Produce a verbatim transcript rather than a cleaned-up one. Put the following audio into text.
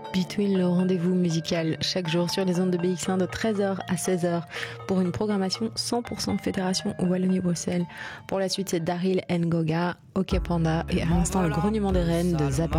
Between, le rendez-vous musical chaque jour sur les ondes de B X un de treize heures à seize heures pour une programmation cent pour cent Fédération Wallonie-Bruxelles. Pour la suite, c'est Daryl Ngoga, OK Panda et à l'instant le grognement des rennes de Zappa.